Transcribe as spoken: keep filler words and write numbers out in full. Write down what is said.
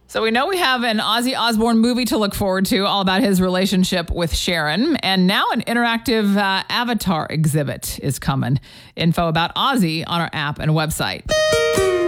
So we know we have an Ozzy Osbourne movie to look forward to, all about his relationship with Sharon. And now an interactive uh, avatar exhibit is coming. Info about Ozzy on our app and website.